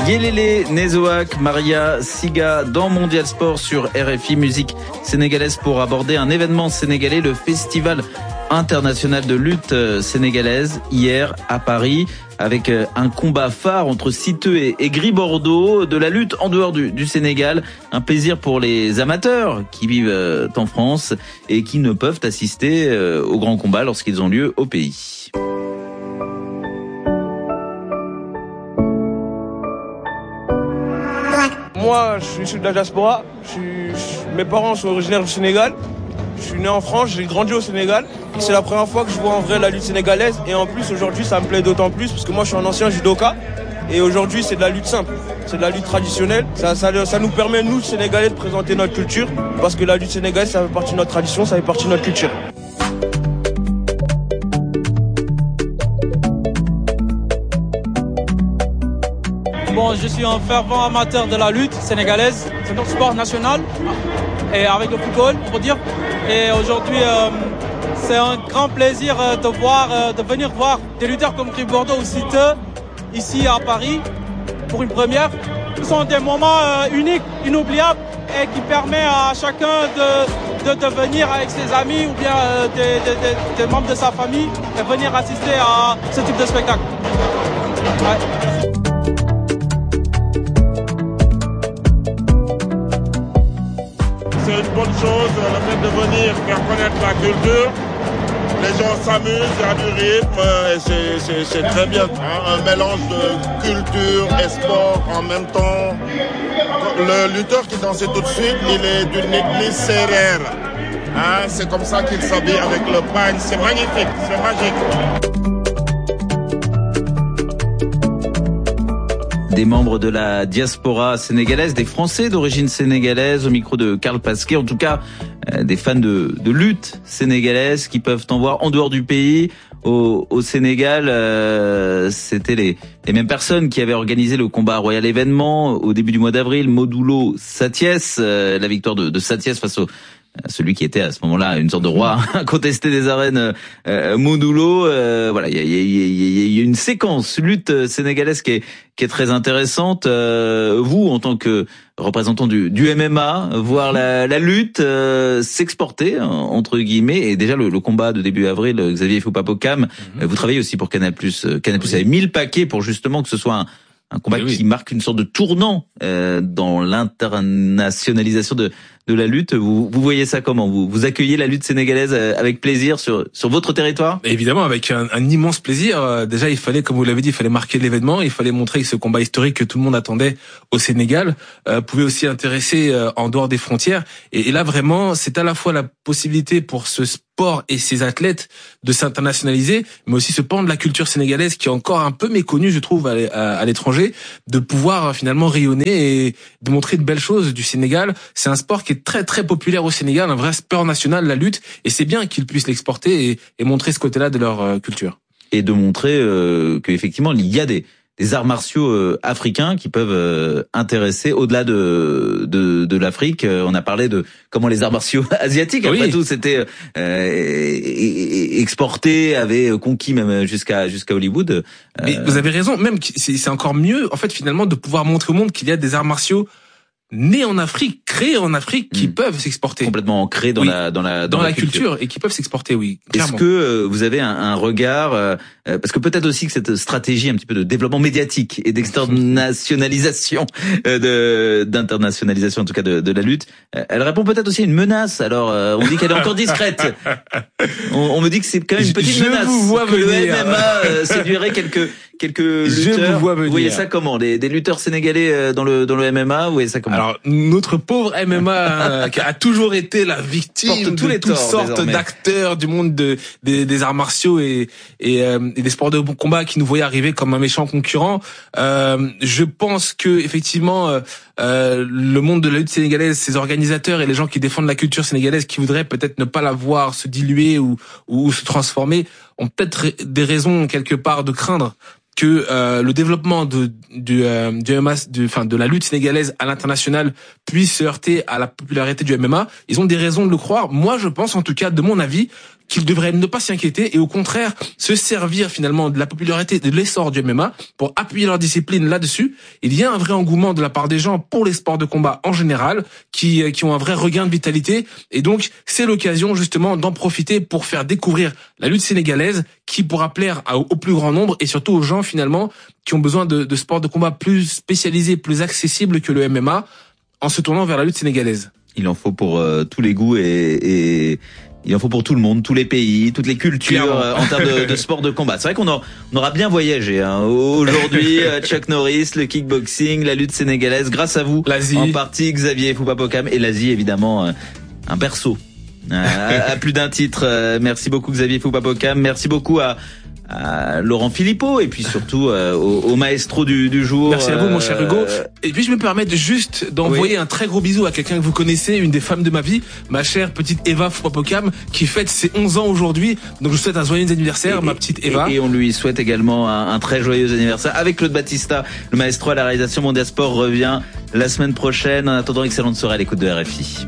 Yelele Nezoak, Maria Siga dans Mondial Sport sur RFI Musique sénégalaise pour aborder un événement sénégalais, le Festival international de lutte sénégalaise hier à Paris, avec un combat phare entre Citeux et Gris Bordeaux, de la lutte en dehors du Sénégal, un plaisir pour les amateurs qui vivent en France et qui ne peuvent assister aux grands combats lorsqu'ils ont lieu au pays. Moi, je suis issu de la diaspora. Mes parents sont originaires du Sénégal. Je suis né en France, j'ai grandi au Sénégal. C'est la première fois que je vois en vrai la lutte sénégalaise. Et en plus, aujourd'hui, ça me plaît d'autant plus parce que moi, je suis un ancien judoka. Et aujourd'hui, c'est de la lutte simple. C'est de la lutte traditionnelle. Ça nous permet, nous, Sénégalais, de présenter notre culture. Parce que la lutte sénégalaise, ça fait partie de notre tradition, ça fait partie de notre culture. Bon, je suis un fervent amateur de la lutte sénégalaise. C'est notre sport national. Et avec le football, pour dire. Et aujourd'hui, c'est un grand plaisir de venir voir des lutteurs comme Gris Bordeaux ou Citeux ici à Paris pour une première. Ce sont des moments uniques, inoubliables et qui permettent à chacun de venir avec ses amis ou bien des membres de sa famille et venir assister à ce type de spectacle. Ouais. C'est une bonne chose, le fait de venir faire connaître la culture. Les gens s'amusent, il y a du rythme et c'est très bien. Un mélange de culture et sport en même temps. Le lutteur qui dansait tout de suite, il est d'une ethnie sérère. C'est comme ça qu'il s'habille avec le pagne. C'est magnifique, c'est magique. Des membres de la diaspora sénégalaise, des Français d'origine sénégalaise, au micro de Karl Pasquet, en tout cas des fans de lutte sénégalaise qui peuvent en voir en dehors du pays. Au Sénégal, c'était les mêmes personnes qui avaient organisé le combat royal événement au début du mois d'avril. Modulo Satiès, la victoire de Satiès face celui qui était à ce moment-là une sorte de roi incontesté des arènes, Modulo. Voilà, il y a une séquence lutte sénégalaise qui est très intéressante. Vous, en tant que représentant du MMA, voir la lutte s'exporter entre guillemets, et déjà le combat de début avril, Xavier Foupapocam, vous travaillez aussi pour Canal+. Canal+ avait 1000 paquets pour justement que ce soit un combat qui marque une sorte de tournant dans l'internationalisation de la lutte. Vous voyez ça comment? Vous accueillez la lutte sénégalaise avec plaisir sur votre territoire? Évidemment, avec un immense plaisir. Déjà, il fallait, comme vous l'avez dit, il fallait marquer l'événement, il fallait montrer que ce combat historique que tout le monde attendait au Sénégal pouvait aussi intéresser en dehors des frontières. Et là, vraiment, c'est à la fois la possibilité pour ce sport et ses athlètes de s'internationaliser, mais aussi ce pan de la culture sénégalaise qui est encore un peu méconnu, je trouve, à l'étranger, de pouvoir finalement rayonner et de montrer de belles choses du Sénégal. C'est un sport qui est très très populaire au Sénégal, un vrai sport national, la lutte, et c'est bien qu'ils puissent l'exporter et montrer ce côté-là de leur culture. Et de montrer qu'effectivement il y a des arts martiaux africains qui peuvent intéresser au-delà de l'Afrique. On a parlé de comment les arts martiaux asiatiques, après tout, c'était exporté, avaient conquis même jusqu'à Hollywood. Mais vous avez raison, même c'est encore mieux en fait finalement de pouvoir montrer au monde qu'il y a des arts martiaux nés en Afrique, créés en Afrique, qui peuvent s'exporter. Complètement ancrés dans la culture et qui peuvent s'exporter, oui. Clairement. Est-ce que vous avez un regard, parce que peut-être aussi que cette stratégie un petit peu de développement médiatique et d'externationalisation, d'internationalisation en tout cas de la lutte, elle répond peut-être aussi à une menace. Alors, on dit qu'elle est encore discrète. On me dit que c'est quand même une petite menace. Je vous vois que venir. Le MMA séduirait quelques lutteurs. Vous voyez ça comment? Des lutteurs sénégalais dans le MMA, vous voyez ça comment? Alors, notre pauvre MMA qui a toujours été la victime de toutes sortes d'acteurs du monde des arts martiaux et des sports de combat qui nous voyaient arriver comme un méchant concurrent. Je pense que effectivement le monde de la lutte sénégalaise, ses organisateurs et les gens qui défendent la culture sénégalaise, qui voudraient peut-être ne pas la voir se diluer ou se transformer, ont peut-être des raisons quelque part de craindre que le développement de la lutte sénégalaise à l'international puisse se heurter à la popularité du MMA. Ils ont des raisons de le croire. Moi, je pense, en tout cas, de mon avis, qu'il devrait ne pas s'y inquiéter et au contraire se servir finalement de la popularité, de l'essor du MMA pour appuyer leur discipline là-dessus. Il y a un vrai engouement de la part des gens pour les sports de combat en général qui ont un vrai regain de vitalité et donc c'est l'occasion justement d'en profiter pour faire découvrir la lutte sénégalaise qui pourra plaire au plus grand nombre et surtout aux gens finalement qui ont besoin de sports de combat plus spécialisés, plus accessibles que le MMA en se tournant vers la lutte sénégalaise. Il en faut pour tous les goûts et il en faut pour tout le monde, tous les pays, toutes les cultures en termes de sport de combat. C'est vrai qu'on aura bien voyagé aujourd'hui. Chuck Norris, le kickboxing, la lutte sénégalaise, grâce à vous. L'Asie. En partie, Xavier Foupapokam et l'Asie évidemment, un berceau à plus d'un titre. Merci beaucoup Xavier Foupapokam. Merci beaucoup à Laurent Philippot et puis surtout au maestro du jour. Merci à vous mon cher Hugo. Et puis je me permets juste d'envoyer un très gros bisou à quelqu'un que vous connaissez, une des femmes de ma vie, ma chère petite Eva Foupapokam qui fête ses 11 ans aujourd'hui. Donc je vous souhaite un joyeux anniversaire ma petite Eva. Et on lui souhaite également un très joyeux anniversaire avec Claude Battista, le maestro à la réalisation. Mondial Sport revient la semaine prochaine. En attendant, excellente soirée à l'écoute de RFI.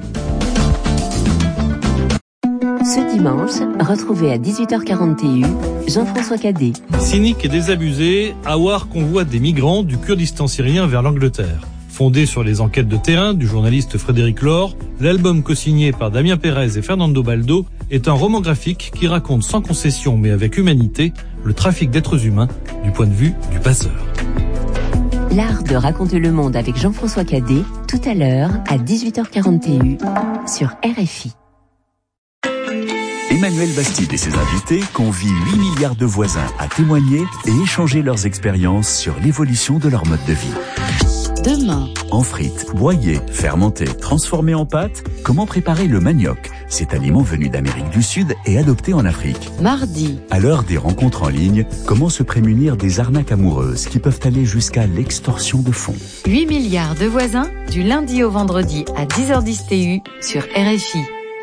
Ce dimanche, retrouvez à 18h41 Jean-François Cadet. Cynique et désabusé, Awar convoite des migrants du Kurdistan syrien vers l'Angleterre. Fondé sur les enquêtes de terrain du journaliste Frédéric Laure, l'album co-signé par Damien Pérez et Fernando Baldo est un roman graphique qui raconte sans concession mais avec humanité le trafic d'êtres humains du point de vue du passeur. L'art de raconter le monde avec Jean-François Cadet, tout à l'heure à 18h41 sur RFI. Emmanuel Bastide et ses invités convient 8 milliards de voisins à témoigner et échanger leurs expériences sur l'évolution de leur mode de vie. Demain, En frites, broyé, fermenté, transformé en pâte, comment préparer le manioc, cet aliment venu d'Amérique du Sud et adopté en Afrique. mardi, À l'heure des rencontres en ligne, comment se prémunir des arnaques amoureuses qui peuvent aller jusqu'à l'extorsion de fonds. 8 milliards de voisins, du lundi au vendredi à 10h10 TU sur RFI.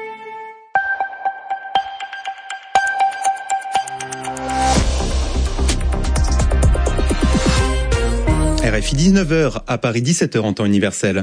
RFI 19h, à Paris 17h en temps universel.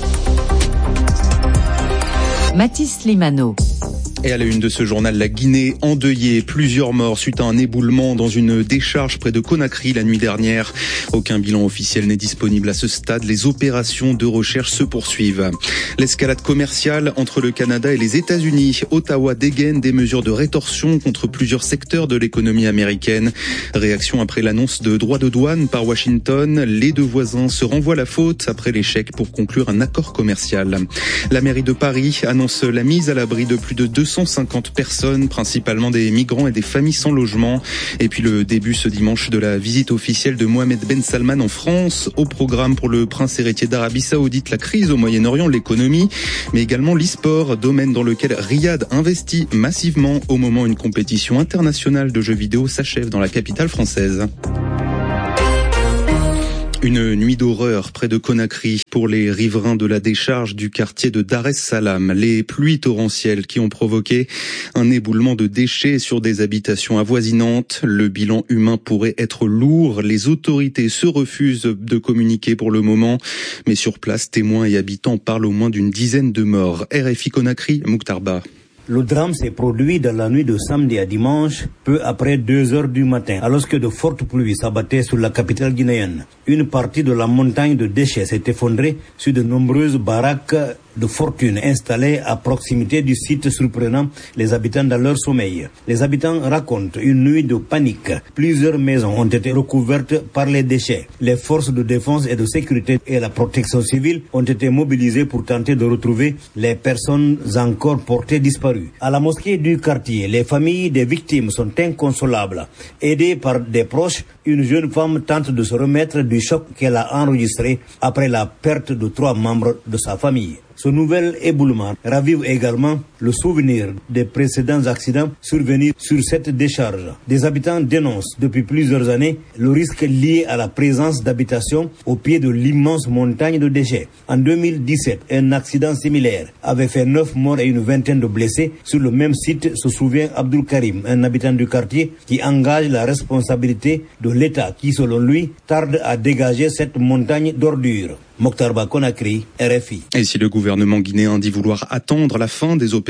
Mathis Limano. Et à la une de ce journal, la Guinée endeuillée, plusieurs morts suite à un éboulement dans une décharge près de Conakry la nuit dernière. Aucun bilan officiel n'est disponible à ce stade. Les opérations de recherche se poursuivent. L'escalade commerciale entre le Canada et les États-Unis. Ottawa dégaine des mesures de rétorsion contre plusieurs secteurs de l'économie américaine. Réaction après l'annonce de droits de douane par Washington. Les deux voisins se renvoient la faute après l'échec pour conclure un accord commercial. La mairie de Paris annonce la mise à l'abri de plus de 250 personnes, principalement des migrants et des familles sans logement. Et puis le début ce dimanche de la visite officielle de Mohamed Ben Salman en France. Au programme pour le prince héritier d'Arabie Saoudite, la crise au Moyen-Orient, l'économie, mais également l'e-sport, domaine dans lequel Riyad investit massivement au moment où une compétition internationale de jeux vidéo s'achève dans la capitale française. Une nuit d'horreur près de Conakry pour les riverains de la décharge du quartier de Dar es Salaam. Les pluies torrentielles qui ont provoqué un éboulement de déchets sur des habitations avoisinantes. Le bilan humain pourrait être lourd. Les autorités se refusent de communiquer pour le moment. Mais sur place, témoins et habitants parlent au moins d'une dizaine de morts. RFI Conakry, Mokhtar Ba. Le drame s'est produit dans la nuit de samedi à dimanche, peu après 2 heures du matin, alors que de fortes pluies s'abattaient sur la capitale guinéenne. Une partie de la montagne de déchets s'est effondrée sur de nombreuses baraques de fortune installées à proximité du site, surprenant les habitants dans leur sommeil. Les habitants racontent une nuit de panique. Plusieurs maisons ont été recouvertes par les déchets. Les forces de défense et de sécurité et la protection civile ont été mobilisées pour tenter de retrouver les personnes encore portées disparues. À la mosquée du quartier, les familles des victimes sont inconsolables. Aidées par des proches, une jeune femme tente de se remettre du choc qu'elle a enregistré après la perte de 3 membres de sa famille. Ce nouvel éboulement ravive également le souvenir des précédents accidents survenus sur cette décharge. Des habitants dénoncent depuis plusieurs années le risque lié à la présence d'habitations au pied de l'immense montagne de déchets. En 2017, un accident similaire avait fait 9 morts et une vingtaine de blessés sur le même site, se souvient Abdul Karim, un habitant du quartier qui engage la responsabilité de l'État qui, selon lui, tarde à dégager cette montagne d'ordures. Mokhtar Ba, Conakry, RFI. Et si le gouvernement guinéen dit vouloir attendre la fin des opérations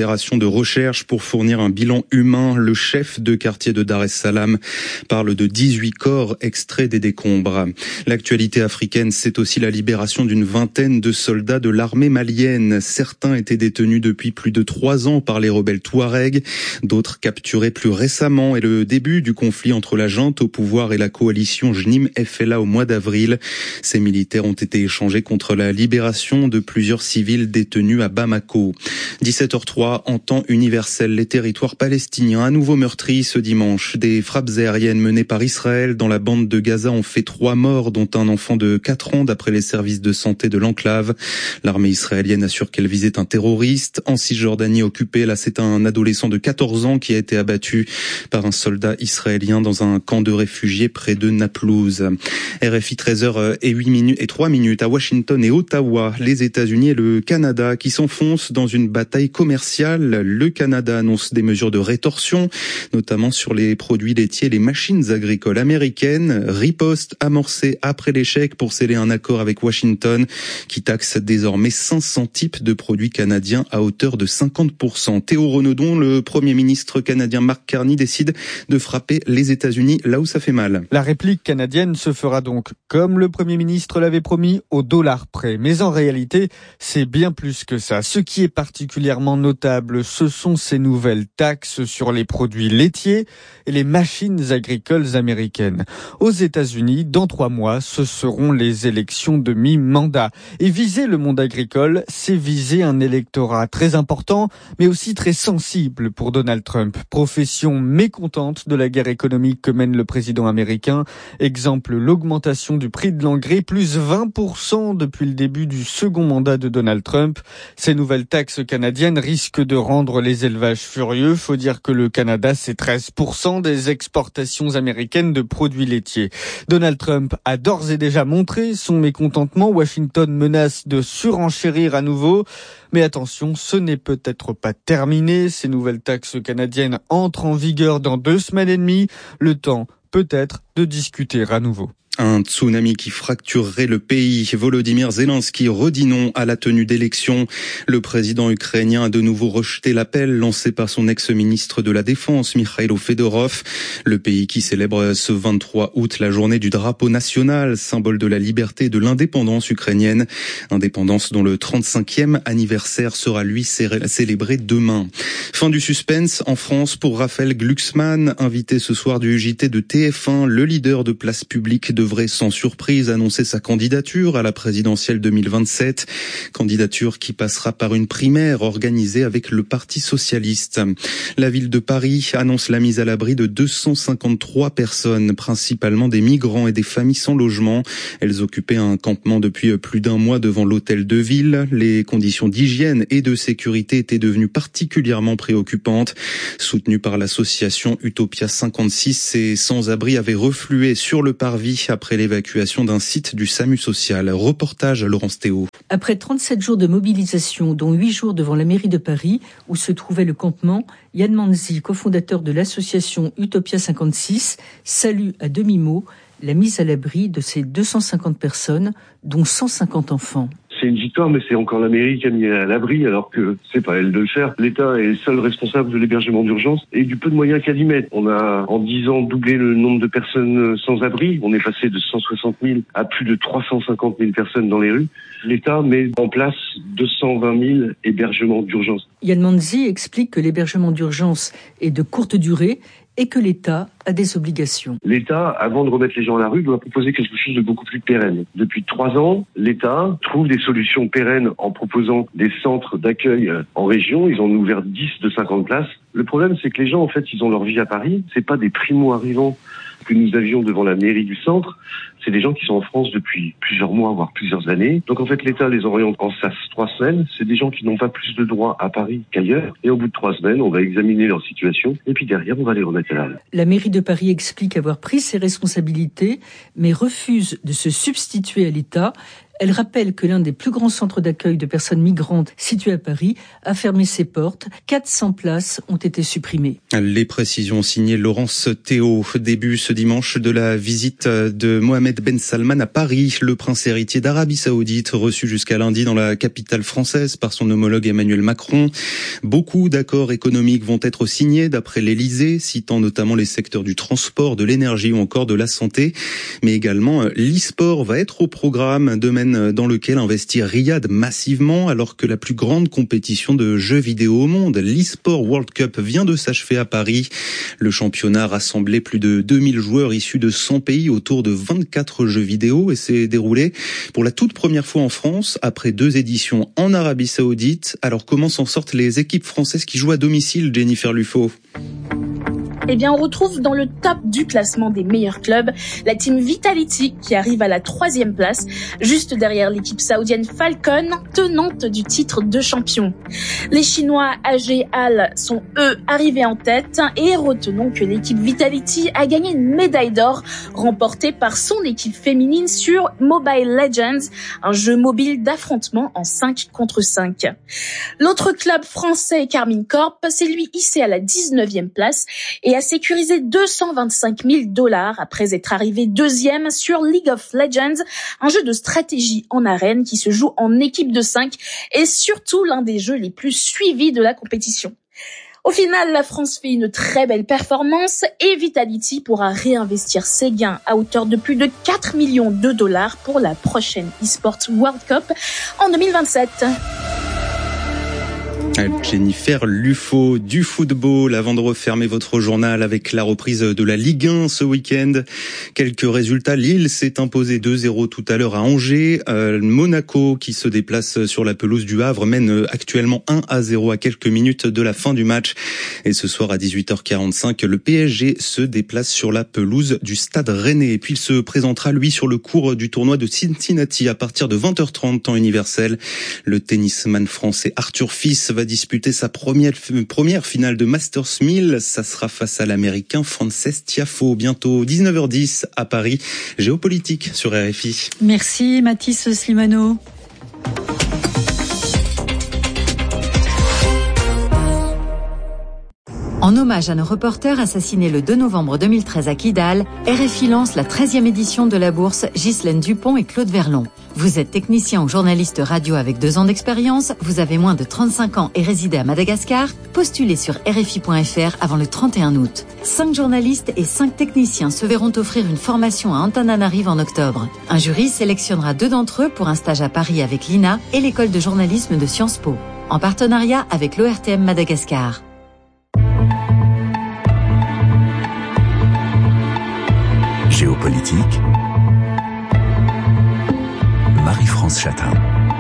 opération de recherche pour fournir un bilan humain. Le chef de quartier de Dar es Salaam parle de 18 corps extraits des décombres. L'actualité africaine, c'est aussi la libération d'une vingtaine de soldats de l'armée malienne. Certains étaient détenus depuis plus de 3 ans par les rebelles Touaregs, d'autres capturés plus récemment, et le début du conflit entre la junte au pouvoir et la coalition JNIM-FLA au mois d'avril. Ces militaires ont été échangés contre la libération de plusieurs civils détenus à Bamako. 17h03, en temps universel, les territoires palestiniens à nouveau meurtris ce dimanche. Des frappes aériennes menées par Israël dans la bande de Gaza ont fait 3 morts, dont un enfant de 4 ans d'après les services de santé de l'enclave. L'armée israélienne assure qu'elle visait un terroriste. En Cisjordanie occupée, là c'est un adolescent de 14 ans qui a été abattu par un soldat israélien dans un camp de réfugiés près de Naplouse. RFI 13h03 à Washington et Ottawa, les États-Unis et le Canada qui s'enfoncent dans une bataille commerciale. Le Canada annonce des mesures de rétorsion, notamment sur les produits laitiers et les machines agricoles américaines. Riposte amorcée après l'échec pour sceller un accord avec Washington qui taxe désormais 500 types de produits canadiens à hauteur de 50%. Théo Renaudon, le Premier ministre canadien Mark Carney, décide de frapper les États-Unis là où ça fait mal. La réplique canadienne se fera donc, comme le Premier ministre l'avait promis, au dollar près. Mais en réalité, c'est bien plus que ça. Ce qui est particulièrement notable, ce sont ces nouvelles taxes sur les produits laitiers et les machines agricoles américaines. Aux États-Unis, dans 3 mois, ce seront les élections de mi-mandat. Et viser le monde agricole, c'est viser un électorat très important, mais aussi très sensible pour Donald Trump. Profession mécontente de la guerre économique que mène le président américain. Exemple, l'augmentation du prix de l'engrais, plus 20% depuis le début du second mandat de Donald Trump. Ces nouvelles taxes canadiennes risquent de rendre les élevages furieux. Faut dire que le Canada, c'est 13% des exportations américaines de produits laitiers. Donald Trump a d'ores et déjà montré son mécontentement. Washington menace de surenchérir à nouveau. Mais attention, ce n'est peut-être pas terminé. Ces nouvelles taxes canadiennes entrent en vigueur dans 2 semaines et demie. Le temps, peut-être, de discuter à nouveau. Un tsunami qui fracturerait le pays. Volodymyr Zelensky redit non à la tenue d'élections. Le président ukrainien a de nouveau rejeté l'appel lancé par son ex-ministre de la Défense, Mikhailo Fedorov. Le pays qui célèbre ce 23 août la journée du drapeau national, symbole de la liberté et de l'indépendance ukrainienne. Indépendance dont le 35e anniversaire sera lui célébré demain. Fin du suspense en France pour Raphaël Glucksmann, invité ce soir du JT de TF1. Le leader de Place Publique devrait sans surprise annoncer sa candidature à la présidentielle 2027. Candidature qui passera par une primaire organisée avec le Parti socialiste. La ville de Paris annonce la mise à l'abri de 253 personnes, principalement des migrants et des familles sans logement. Elles occupaient un campement depuis plus d'1 mois devant l'hôtel de ville. Les conditions d'hygiène et de sécurité étaient devenues particulièrement préoccupantes. Soutenues par l'association Utopia 56, ces sans-abri avaient reflué sur le parvis après l'évacuation d'un site du SAMU social. Reportage à Laurence Théo. Après 37 jours de mobilisation, dont 8 jours devant la mairie de Paris, où se trouvait le campement, Yann Manzi, cofondateur de l'association Utopia 56, salue à demi-mot la mise à l'abri de ces 250 personnes, dont 150 enfants. C'est une victoire, mais c'est encore la mairie qui a mis à l'abri, alors que c'est pas elle de le faire. L'État est seul responsable de l'hébergement d'urgence et du peu de moyens qu'elle y met. On a, en 10 ans, doublé le nombre de personnes sans abri. On est passé de 160 000 à plus de 350 000 personnes dans les rues. L'État met en place 220 000 hébergements d'urgence. Yann Manzi explique que l'hébergement d'urgence est de courte durée et que l'État a des obligations. L'État, avant de remettre les gens à la rue, doit proposer quelque chose de beaucoup plus pérenne. Depuis 3 ans, l'État trouve des solutions pérennes en proposant des centres d'accueil en région. Ils en ont ouvert 10 de 50 places. Le problème, c'est que les gens, en fait, ils ont leur vie à Paris. C'est pas des primo-arrivants que nous avions devant la mairie du centre. C'est des gens qui sont en France depuis plusieurs mois, voire plusieurs années. Donc en fait, l'État les oriente en SAS 3 semaines. C'est des gens qui n'ont pas plus de droits à Paris qu'ailleurs. Et au bout de 3 semaines, on va examiner leur situation. Et puis derrière, on va les remettre à la rue. La mairie de Paris explique avoir pris ses responsabilités, mais refuse de se substituer à l'État. Elle rappelle que l'un des plus grands centres d'accueil de personnes migrantes situé à Paris a fermé ses portes. 400 places ont été supprimées. Les précisions signées Laurence Théo. Début ce dimanche de la visite de Mohamed Ben Salman à Paris, le prince héritier d'Arabie Saoudite, reçu jusqu'à lundi dans la capitale française par son homologue Emmanuel Macron. Beaucoup d'accords économiques vont être signés d'après l'Elysée, citant notamment les secteurs du transport, de l'énergie ou encore de la santé. Mais également, l'e-sport va être au programme, domaine dans lequel investit Riyad massivement, alors que la plus grande compétition de jeux vidéo au monde, l'e-sport World Cup, vient de s'achever à Paris. Le championnat rassemblait plus de 2000 joueurs issus de 100 pays autour de 24 jeux vidéo et s'est déroulé pour la toute première fois en France, après 2 éditions en Arabie Saoudite. Alors comment s'en sortent les équipes françaises qui jouent à domicile, Jennifer Lufo? Eh bien, on retrouve dans le top du classement des meilleurs clubs la team Vitality qui arrive à la 3e place, juste derrière l'équipe saoudienne Falcon, tenante du titre de champion. Les Chinois AG Al sont eux arrivés en tête et retenons que l'équipe Vitality a gagné une médaille d'or remportée par son équipe féminine sur Mobile Legends, un jeu mobile d'affrontement en 5 contre 5. L'autre club français, Carmine Corp, s'est lui hissé à la 19e place et a sécurisé $225,000 après être arrivé 2e sur League of Legends, un jeu de stratégie en arène qui se joue en équipe de 5 et surtout l'un des jeux les plus suivis de la compétition. Au final, la France fait une très belle performance et Vitality pourra réinvestir ses gains à hauteur de plus de $4 millions pour la prochaine eSports World Cup en 2027. Jennifer Lufo, du football, avant de refermer votre journal avec la reprise de la Ligue 1 ce week-end. Quelques résultats. Lille s'est imposé 2-0 tout à l'heure à Angers. Monaco, qui se déplace sur la pelouse du Havre, mène actuellement 1-0 à quelques minutes de la fin du match. Et ce soir à 18h45, le PSG se déplace sur la pelouse du Stade Rennais. Et puis il se présentera, lui, sur le court du tournoi de Cincinnati à partir de 20h30 temps universel. Le tennisman français Arthur Fils va disputer sa première finale de Masters 1000. Ça sera face à l'Américain Frances Tiafoe. Bientôt 19h10 à Paris. Géopolitique sur RFI. Merci Mathis Slimano. En hommage à nos reporters assassinés le 2 novembre 2013 à Kidal, RFI lance la 13e édition de la bourse Ghislaine Dupont et Claude Verlon. Vous êtes technicien ou journaliste radio avec 2 ans d'expérience, vous avez moins de 35 ans et résidez à Madagascar, postulez sur RFI.fr avant le 31 août. 5 journalistes et 5 techniciens se verront offrir une formation à Antananarive en octobre. Un jury sélectionnera 2 d'entre eux pour un stage à Paris avec l'INA et l'école de journalisme de Sciences Po, en partenariat avec l'ORTM Madagascar. Géopolitique, Marie-France Chatin.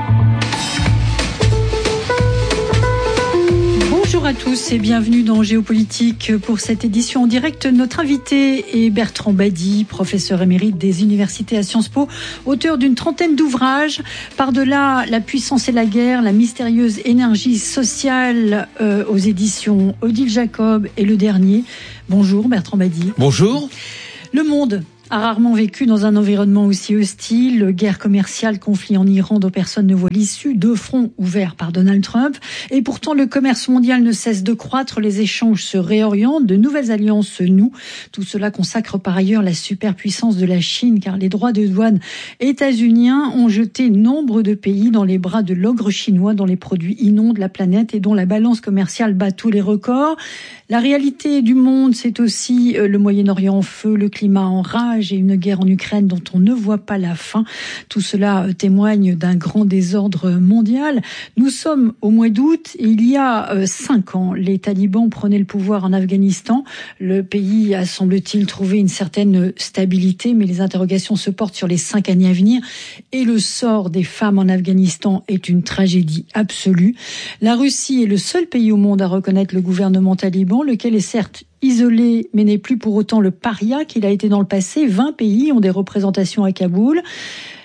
Bonjour à tous et bienvenue dans Géopolitique. Pour cette édition en direct, notre invité est Bertrand Badi, professeur émérite des universités à Sciences Po, auteur d'une 30aine d'ouvrages. Par-delà la puissance et la guerre, la mystérieuse énergie sociale aux éditions Odile Jacob et le dernier. Bonjour Bertrand Badi. Bonjour. Le monde a rarement vécu dans un environnement aussi hostile. Guerre commerciale, conflit en Iran dont personne ne voit l'issue, 2 fronts ouverts par Donald Trump. Et pourtant, le commerce mondial ne cesse de croître, les échanges se réorientent, de nouvelles alliances se nouent. Tout cela consacre par ailleurs la superpuissance de la Chine, car les droits de douane états-uniens ont jeté nombre de pays dans les bras de l'ogre chinois dont les produits inondent la planète et dont la balance commerciale bat tous les records. La réalité du monde, c'est aussi le Moyen-Orient en feu, le climat en rage et une guerre en Ukraine dont on ne voit pas la fin. Tout cela témoigne d'un grand désordre mondial. Nous sommes au mois d'août et il y a 5 ans, les talibans prenaient le pouvoir en Afghanistan. Le pays a, semble-t-il, trouvé une certaine stabilité, mais les interrogations se portent sur les 5 années à venir. Et le sort des femmes en Afghanistan est une tragédie absolue. La Russie est le seul pays au monde à reconnaître le gouvernement taliban, lequel est certes isolé, mais n'est plus pour autant le paria qu'il a été dans le passé. 20 pays ont des représentations à Kaboul.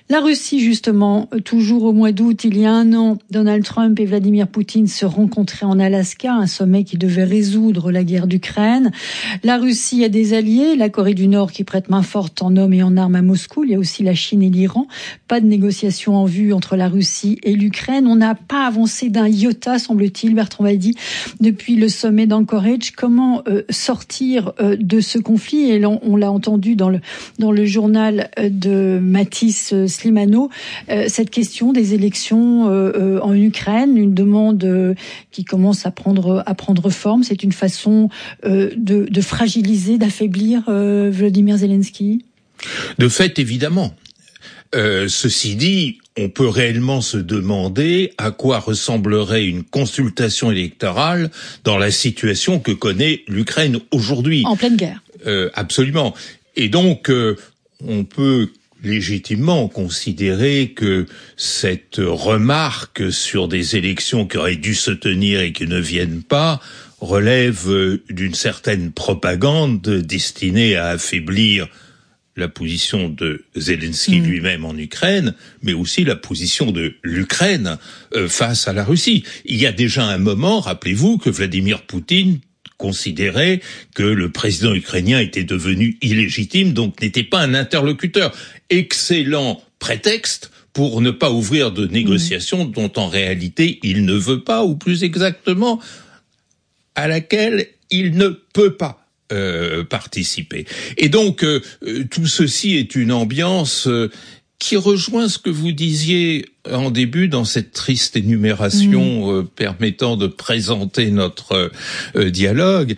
La Russie, justement, toujours au mois d'août, il y a un an, Donald Trump et Vladimir Poutine se rencontraient en Alaska, un sommet qui devait résoudre la guerre d'Ukraine. La Russie a des alliés, la Corée du Nord qui prête main forte en hommes et en armes à Moscou. Il y a aussi la Chine et l'Iran. Pas de négociation en vue entre la Russie et l'Ukraine. On n'a pas avancé d'un iota, semble-t-il, Bertrand Badi, depuis le sommet d'Anchorage. Comment sortir de ce conflit? Et on l'a entendu dans le journal de Mathis Slimano, cette question des élections en Ukraine, une demande qui commence à prendre forme. C'est une façon de fragiliser, d'affaiblir Volodymyr Zelensky? De fait, évidemment. Ceci dit, on peut réellement se demander à quoi ressemblerait une consultation électorale dans la situation que connaît l'Ukraine aujourd'hui. En pleine guerre. Absolument. Et donc, on peut légitimement considérer que cette remarque sur des élections qui auraient dû se tenir et qui ne viennent pas relève d'une certaine propagande destinée à affaiblir la position de Zelensky lui-même en Ukraine, mais aussi la position de l'Ukraine face à la Russie. Il y a déjà un moment, rappelez-vous, que Vladimir Poutine considérait que le président ukrainien était devenu illégitime, donc n'était pas un interlocuteur. Excellent prétexte pour ne pas ouvrir de négociations dont en réalité il ne veut pas, ou plus exactement, à laquelle il ne peut pas participer. Et donc, tout ceci est une ambiance qui rejoint ce que vous disiez en début dans cette triste énumération permettant de présenter notre dialogue.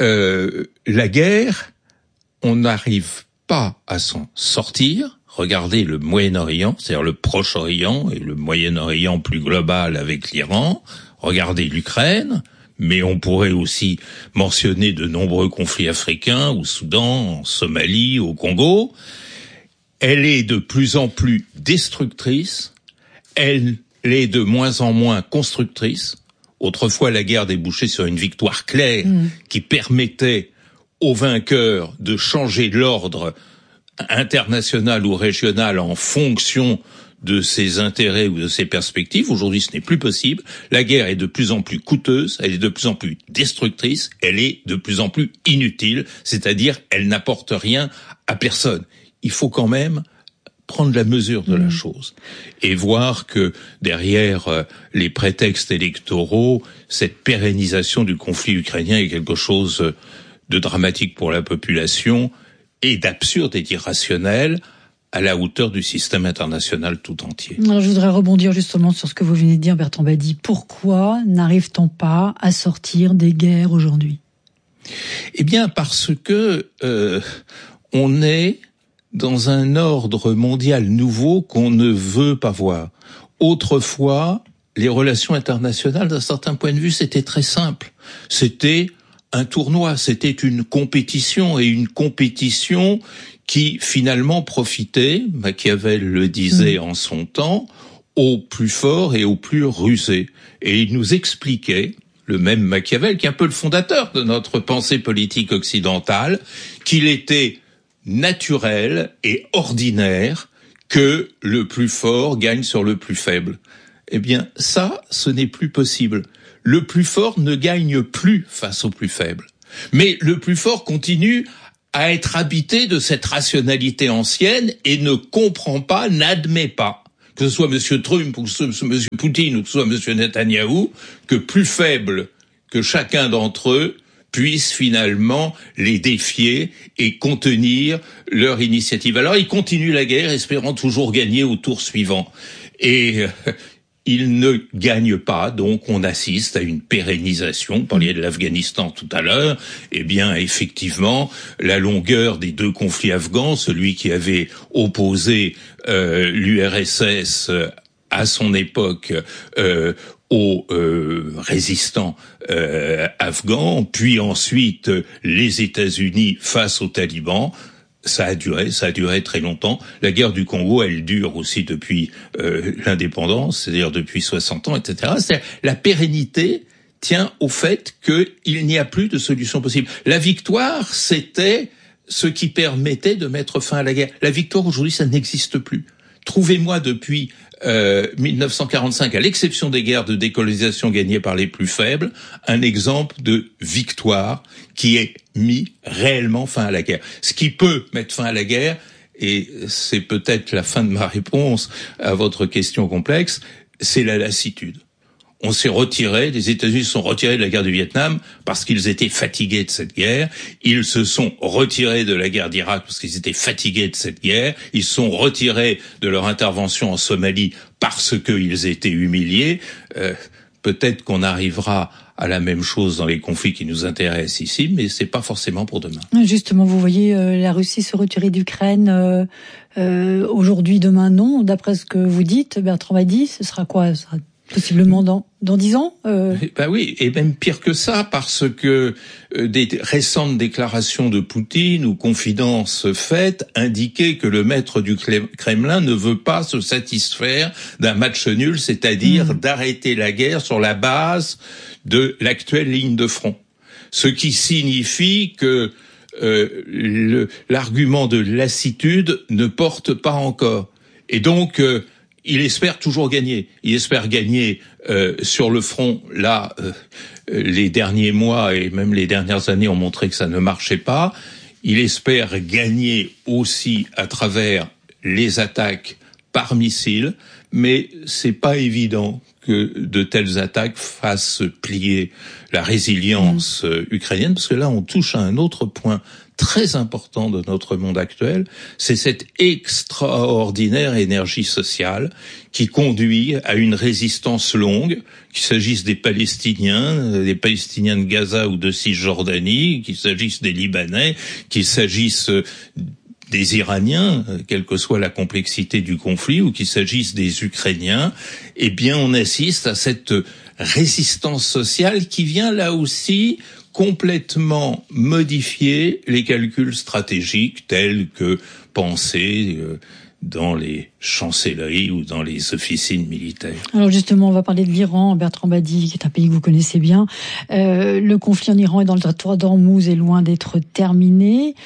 La guerre, on n'arrive pas à s'en sortir. Regardez le Moyen-Orient, c'est-à-dire le Proche-Orient et le Moyen-Orient plus global avec l'Iran. Regardez l'Ukraine. Mais on pourrait aussi mentionner de nombreux conflits africains, au Soudan, en Somalie, au Congo. Elle est de plus en plus destructrice, elle est de moins en moins constructrice. Autrefois, la guerre débouchait sur une victoire claire qui permettait aux vainqueurs de changer l'ordre international ou régional en fonction de ses intérêts ou de ses perspectives. Aujourd'hui, ce n'est plus possible. La guerre est de plus en plus coûteuse, elle est de plus en plus destructrice, elle est de plus en plus inutile, c'est-à-dire elle n'apporte rien à personne. Il faut quand même prendre la mesure de la chose et voir que derrière les prétextes électoraux, cette pérennisation du conflit ukrainien est quelque chose de dramatique pour la population et d'absurde et d'irrationnel, à la hauteur du système international tout entier. Alors, je voudrais rebondir justement sur ce que vous venez de dire, Bertrand Badi. Pourquoi n'arrive-t-on pas à sortir des guerres aujourd'hui? Eh bien, parce que on est dans un ordre mondial nouveau qu'on ne veut pas voir. Autrefois, les relations internationales, d'un certain point de vue, c'était très simple. C'était un tournoi, c'était une compétition, et une compétition qui finalement profitait, Machiavel le disait en son temps, aux plus forts et aux plus rusés. Et il nous expliquait, le même Machiavel, qui est un peu le fondateur de notre pensée politique occidentale, qu'il était naturel et ordinaire que le plus fort gagne sur le plus faible. Eh bien, ça, ce n'est plus possible. Le plus fort ne gagne plus face au plus faible. Mais le plus fort continue à être habité de cette rationalité ancienne et ne comprend pas, n'admet pas, que ce soit M. Trump ou que ce soit M. Poutine ou que ce soit M. Netanyahou, que plus faible que chacun d'entre eux puisse finalement les défier et contenir leur initiative. Alors ils continuent la guerre espérant toujours gagner au tour suivant. Et ils ne gagnent pas, donc on assiste à une pérennisation. Vous parliez de l'Afghanistan tout à l'heure. Eh bien, effectivement, la longueur des deux conflits afghans, celui qui avait opposé l'URSS à son époque aux résistants afghans, puis ensuite les États-Unis face aux talibans. Ça a duré très longtemps. La guerre du Congo, elle dure aussi depuis l'indépendance, c'est-à-dire depuis 60 ans, etc. C'est-à-dire, la pérennité tient au fait qu'il n'y a plus de solution possible. La victoire, c'était ce qui permettait de mettre fin à la guerre. La victoire, aujourd'hui, ça n'existe plus. trouvez-moi depuis 1945, à l'exception des guerres de décolonisation gagnées par les plus faibles, un exemple de victoire qui ait mis réellement fin à la guerre. Ce qui peut mettre fin à la guerre, et c'est peut-être la fin de ma réponse à votre question complexe, c'est la lassitude. On s'est retiré, les États-Unis se sont retirés de la guerre du Vietnam parce qu'ils étaient fatigués de cette guerre. Ils se sont retirés de la guerre d'Irak parce qu'ils étaient fatigués de cette guerre. Ils se sont retirés de leur intervention en Somalie parce qu'ils étaient humiliés. Peut-être qu'on arrivera à la même chose dans les conflits qui nous intéressent ici, mais c'est pas forcément pour demain. Justement, vous voyez la Russie se retirer d'Ukraine aujourd'hui, demain non. D'après ce que vous dites, Bertrand Badi, ce sera quoi? Ce sera possiblement dans 10 ans Ben oui, et même pire que ça, parce que des récentes déclarations de Poutine ou confidences faites indiquaient que le maître du Kremlin ne veut pas se satisfaire d'un match nul, c'est-à-dire d'arrêter la guerre sur la base de l'actuelle ligne de front. Ce qui signifie que l'argument de lassitude ne porte pas encore. Et donc il espère toujours gagner. Il espère gagner sur le front. Là, les derniers mois et même les dernières années ont montré que ça ne marchait pas. Il espère gagner aussi à travers les attaques par missile, mais c'est pas évident que de telles attaques fassent plier la résilience ukrainienne, parce que là, on touche à un autre point très important de notre monde actuel, c'est cette extraordinaire énergie sociale qui conduit à une résistance longue, qu'il s'agisse des Palestiniens de Gaza ou de Cisjordanie, qu'il s'agisse des Libanais, qu'il s'agisse des Iraniens, quelle que soit la complexité du conflit, ou qu'il s'agisse des Ukrainiens, eh bien on assiste à cette résistance sociale qui vient là aussi complètement modifier les calculs stratégiques tels que pensés dans les chancelleries ou dans les officines militaires. Alors justement, on va parler de l'Iran, Bertrand Badi, qui est un pays que vous connaissez bien. Le conflit en Iran et dans le territoire d'Ormouz est loin d'être terminé.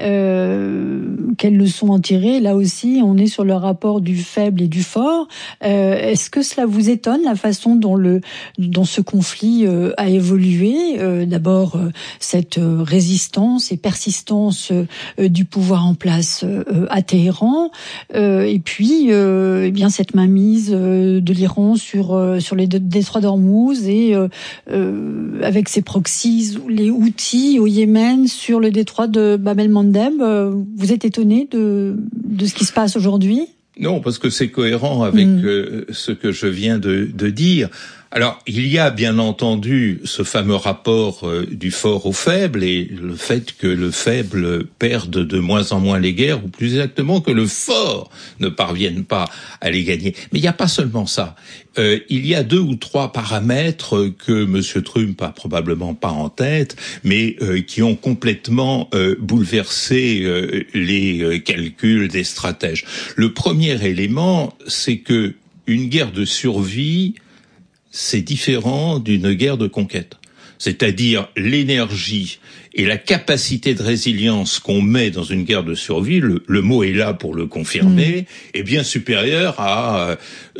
Quelles leçons en tirer? Là aussi, on est sur le rapport du faible et du fort. Est-ce que cela vous étonne, la façon dont ce conflit a évolué? D'abord, cette résistance et persistance du pouvoir en place à Téhéran, et puis eh bien cette mainmise de l'Iran sur les détroits d'Ormouz et avec ses proxys, les Houthis au Yémen sur le détroit de Bab el-Mandeb. Vous êtes étonné de ce qui se passe aujourd'hui? Non, parce que c'est cohérent avec ce que je viens de dire. Alors, il y a bien entendu ce fameux rapport du fort au faible et le fait que le faible perde de moins en moins les guerres, ou plus exactement que le fort ne parvienne pas à les gagner. Mais il n'y a pas seulement ça. Il y a 2 ou 3 paramètres que M. Trump a probablement pas en tête, mais qui ont complètement bouleversé les calculs des stratèges. Le premier élément, c'est que une guerre de survie, c'est différent d'une guerre de conquête. C'est-à-dire l'énergie et la capacité de résilience qu'on met dans une guerre de survie, le mot est là pour le confirmer, est bien supérieur à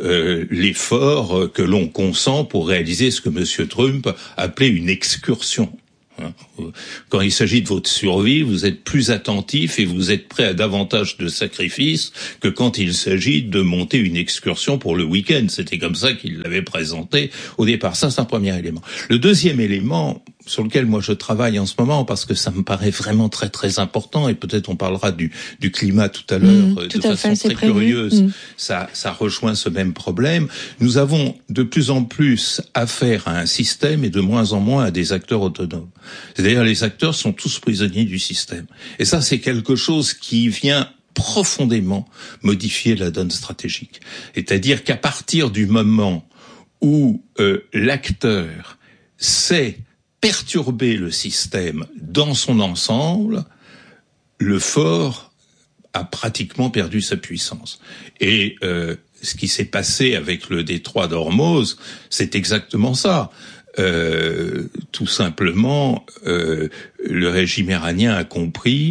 l'effort que l'on consent pour réaliser ce que M. Trump appelait une excursion. Quand il s'agit de votre survie, vous êtes plus attentif et vous êtes prêt à davantage de sacrifices que quand il s'agit de monter une excursion pour le week-end. C'était comme ça qu'il l'avait présenté au départ. Ça, c'est un premier élément. Le deuxième élément sur lequel moi je travaille en ce moment, parce que ça me paraît vraiment très très important, et peut-être on parlera du climat tout à l'heure de façon très curieuse, ça rejoint ce même problème. Nous avons de plus en plus affaire à un système et de moins en moins à des acteurs autonomes. C'est-à-dire les acteurs sont tous prisonniers du système. Et ça, c'est quelque chose qui vient profondément modifier la donne stratégique. C'est-à-dire qu'à partir du moment où l'acteur sait perturber le système dans son ensemble, le fort a pratiquement perdu sa puissance. Et ce qui s'est passé avec le détroit d'Ormuz, c'est exactement ça. Tout simplement, le régime iranien a compris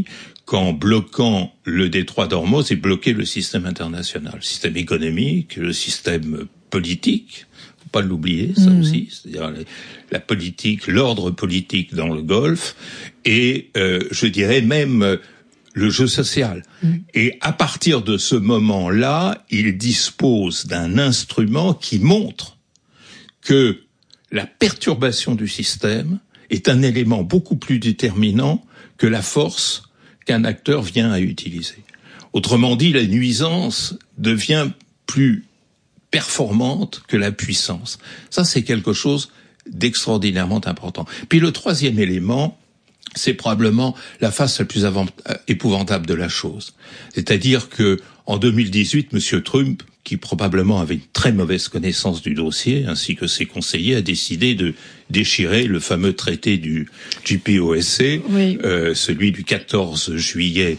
qu'en bloquant le détroit d'Ormuz, il bloquait le système international, le système économique, le système politique. Faut pas l'oublier, ça aussi, c'est-à-dire la politique, l'ordre politique dans le Golfe, et je dirais même le jeu social. Et à partir de ce moment-là, il dispose d'un instrument qui montre que la perturbation du système est un élément beaucoup plus déterminant que la force qu'un acteur vient à utiliser. Autrement dit, la nuisance devient plus performante que la puissance. Ça, c'est quelque chose d'extraordinairement important. Puis le troisième élément, c'est probablement la face la plus épouvantable de la chose. C'est-à-dire que en 2018, M. Trump, qui probablement avait une très mauvaise connaissance du dossier, ainsi que ses conseillers, a décidé de déchirer le fameux traité du POSC, celui du 14 juillet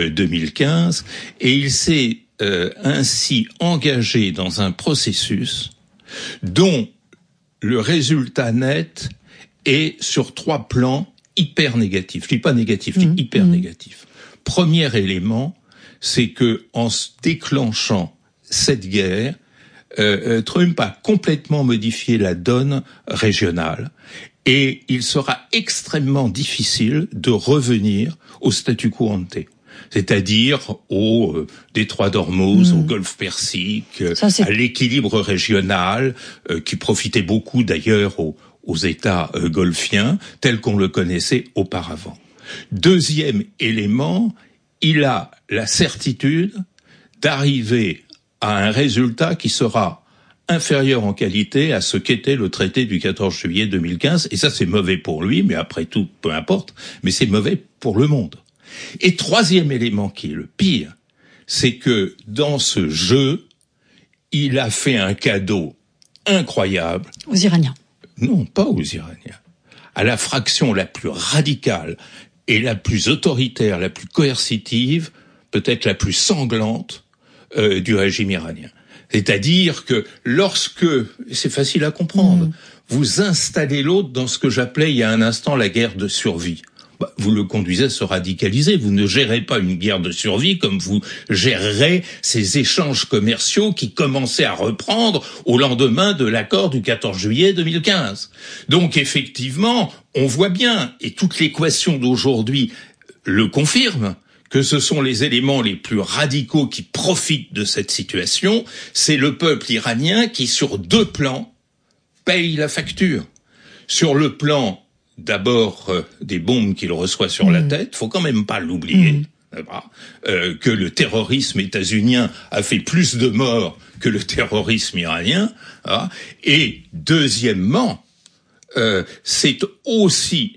2015, et il s'est ainsi engagé dans un processus dont le résultat net est sur 3 plans hyper négatif. Je dis pas négatif, je dis hyper négatif. Premier élément, c'est que en se déclenchant cette guerre, Trump a complètement modifié la donne régionale et il sera extrêmement difficile de revenir au statu quo ante. C'est-à-dire au détroit d'Ormuz, au golfe Persique, à l'équilibre régional, qui profitait beaucoup d'ailleurs aux États golfiens, tels qu'on le connaissait auparavant. Deuxième élément, il a la certitude d'arriver à un résultat qui sera inférieur en qualité à ce qu'était le traité du 14 juillet 2015, et ça c'est mauvais pour lui, mais après tout, peu importe, mais c'est mauvais pour le monde. Et troisième élément qui est le pire, c'est que dans ce jeu, il a fait un cadeau incroyable. Aux Iraniens. Non, pas aux Iraniens. À la fraction la plus radicale et la plus autoritaire, la plus coercitive, peut-être la plus sanglante du régime iranien. C'est-à-dire que lorsque, c'est facile à comprendre, vous installez l'autre dans ce que j'appelais il y a un instant la guerre de survie. Vous le conduisez à se radicaliser. Vous ne gérez pas une guerre de survie comme vous gérerez ces échanges commerciaux qui commençaient à reprendre au lendemain de l'accord du 14 juillet 2015. Donc effectivement, on voit bien, et toute l'équation d'aujourd'hui le confirme, que ce sont les éléments les plus radicaux qui profitent de cette situation. C'est le peuple iranien qui, sur 2 plans, paye la facture. Sur le plan d'abord des bombes qu'il reçoit sur la tête, faut quand même pas l'oublier, que le terrorisme états-unien a fait plus de morts que le terrorisme iranien, et deuxièmement, c'est aussi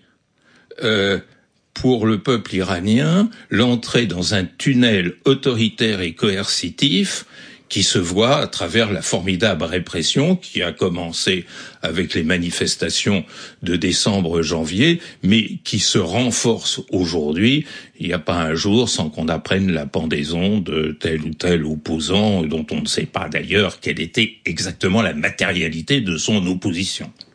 pour le peuple iranien l'entrée dans un tunnel autoritaire et coercitif qui se voit à travers la formidable répression qui a commencé avec les manifestations de décembre-janvier, mais qui se renforce aujourd'hui. Il n'y a pas un jour sans qu'on apprenne la pendaison de tel ou tel opposant, dont on ne sait pas d'ailleurs quelle était exactement la matérialité de son opposition.